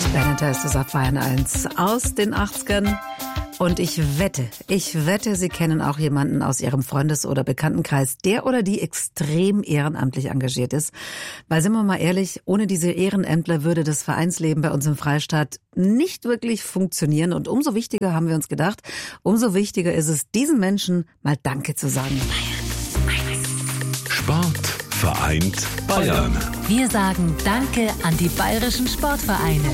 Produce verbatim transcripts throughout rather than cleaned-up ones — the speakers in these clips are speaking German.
Bennett ist es auf Bayern eins aus den achtzigern. Und ich wette, ich wette, Sie kennen auch jemanden aus Ihrem Freundes- oder Bekanntenkreis, der oder die extrem ehrenamtlich engagiert ist. Weil, sind wir mal ehrlich, ohne diese Ehrenämtler würde das Vereinsleben bei uns im Freistaat nicht wirklich funktionieren. Und umso wichtiger haben wir uns gedacht, umso wichtiger ist es, diesen Menschen mal Danke zu sagen. Sport vereint Bayern. Wir sagen Danke an die bayerischen Sportvereine.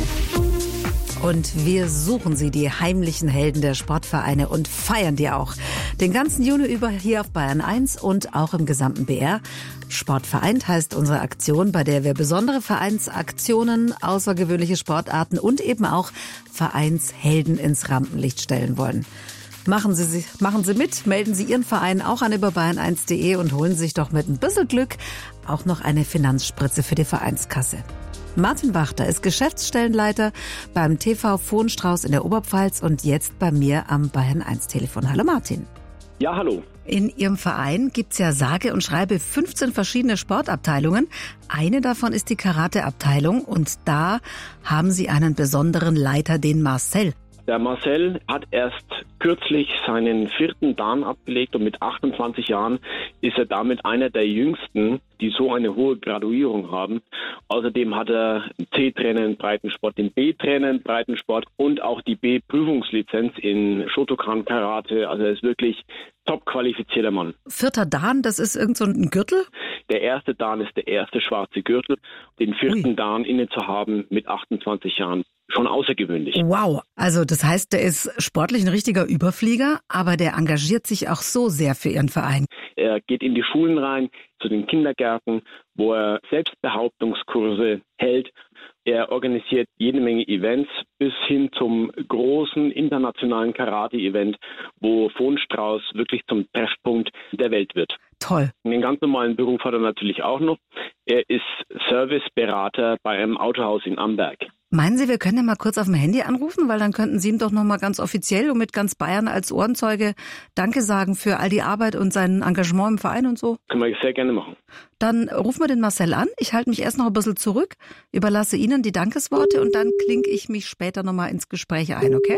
Und wir suchen sie, die heimlichen Helden der Sportvereine, und feiern die auch. Den ganzen Juni über hier auf Bayern eins und auch im gesamten B R. Sport vereint heißt unsere Aktion, bei der wir besondere Vereinsaktionen, außergewöhnliche Sportarten und eben auch Vereinshelden ins Rampenlicht stellen wollen. Machen Sie, machen Sie mit, melden Sie Ihren Verein auch an über bayern eins punkt de und holen Sie sich doch mit ein bisschen Glück auch noch eine Finanzspritze für die Vereinskasse. Martin Wachter ist Geschäftsstellenleiter beim T V Vohenstrauß in der Oberpfalz und jetzt bei mir am Bayern eins Telefon. Hallo Martin. Ja, hallo. In Ihrem Verein gibt's ja sage und schreibe fünfzehn verschiedene Sportabteilungen. Eine davon ist die Karate-Abteilung und da haben Sie einen besonderen Leiter, den Marcel. Der Marcel hat erst kürzlich seinen vierten Dan abgelegt und mit achtundzwanzig Jahren ist er damit einer der jüngsten, die so eine hohe Graduierung haben. Außerdem hat er C-Trainer in Breitensport, den B-Trainer in Breitensport und auch die B-Prüfungslizenz in Shotokan Karate. Also er ist wirklich top qualifizierter Mann. Vierter Dan, das ist irgend so ein Gürtel? Der erste Dan ist der erste schwarze Gürtel. Den vierten Ui. Dan inne zu haben mit achtundzwanzig Jahren. Schon außergewöhnlich. Wow, also das heißt, der ist sportlich ein richtiger Überflieger, aber der engagiert sich auch so sehr für Ihren Verein. Er geht in die Schulen rein, zu den Kindergärten, wo er Selbstbehauptungskurse hält. Er organisiert jede Menge Events bis hin zum großen internationalen Karate-Event, wo Vohenstrauß wirklich zum Treffpunkt der Welt wird. Toll. Den ganz normalen Beruf hat er natürlich auch noch. Er ist Serviceberater bei einem Autohaus in Amberg. Meinen Sie, wir können ihn mal kurz auf dem Handy anrufen? Weil dann könnten Sie ihm doch noch mal ganz offiziell und mit ganz Bayern als Ohrenzeuge Danke sagen für all die Arbeit und sein Engagement im Verein und so. Können wir sehr gerne machen. Dann rufen wir den Marcel an. Ich halte mich erst noch ein bisschen zurück, überlasse Ihnen die Dankesworte und dann klinke ich mich später noch mal ins Gespräch ein, okay?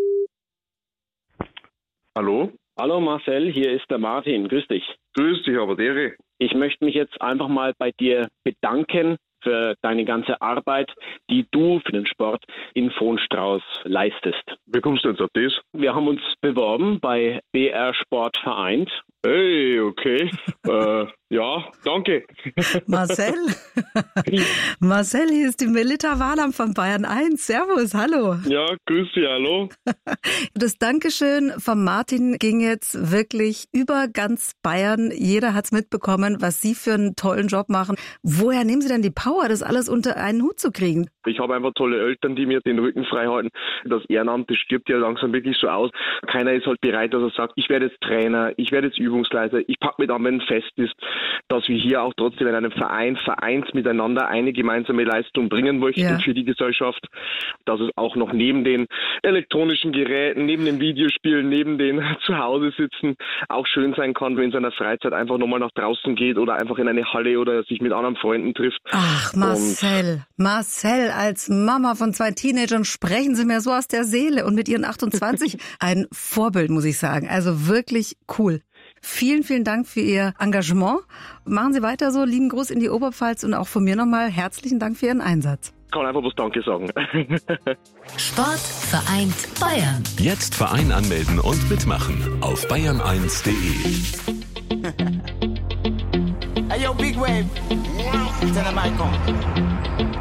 Hallo? Hallo Marcel, hier ist der Martin. Grüß dich. Grüß dich, aber Dere. Ich möchte mich jetzt einfach mal bei dir bedanken für deine ganze Arbeit, die du für den Sport in Vohenstrauß leistest. Wie kommst du jetzt auf das? Wir haben uns beworben bei B R Sport vereint. Hey, okay. äh, ja, danke. Marcel, Marcel, hier ist die Melita Wahlam von Bayern eins. Servus, hallo. Ja, grüß dich, hallo. Das Dankeschön von Martin ging jetzt wirklich über ganz Bayern. Jeder hat's mitbekommen, was Sie für einen tollen Job machen. Woher nehmen Sie denn die Power, das alles unter einen Hut zu kriegen? Ich habe einfach tolle Eltern, die mir den Rücken frei halten. Das Ehrenamt, das stirbt ja langsam wirklich so aus. Keiner ist halt bereit, dass er sagt, ich werde jetzt Trainer, ich werde jetzt Übungsleiter, ich packe mit an, wenn fest ist, dass wir hier auch trotzdem in einem Verein, Vereins miteinander eine gemeinsame Leistung bringen möchten ja. für die Gesellschaft. Dass es auch noch neben den elektronischen Geräten, neben den Videospielen, neben den Zuhause sitzen, auch schön sein kann, wenn in seiner Freizeit einfach nochmal nach draußen geht oder einfach in eine Halle oder sich mit anderen Freunden trifft. Ach, Marcel, Und Marcel, als Mama von zwei Teenagern sprechen Sie mir so aus der Seele und mit Ihren achtundzwanzig ein Vorbild, muss ich sagen. Also wirklich cool. Vielen, vielen Dank für Ihr Engagement. Machen Sie weiter so. Lieben Gruß in die Oberpfalz und auch von mir nochmal herzlichen Dank für Ihren Einsatz. Ich kann einfach was Danke sagen. Sport vereint Bayern. Jetzt Verein anmelden und mitmachen auf bayern eins punkt de. Hey yo, Big Wave. Tell them I come.